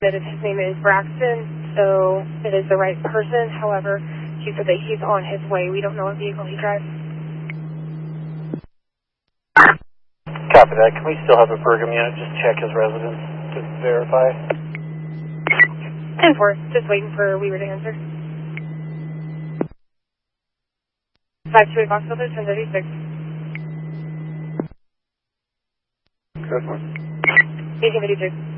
that his name is Braxton, so it is the right person. However, he said that he's on his way. We don't know what vehicle he drives. Copy that. Can we still have a Brigham unit just check his residence to verify? 10-4, just waiting for Weaver to answer. 528 Box Filter, 1036. Good one. 1852.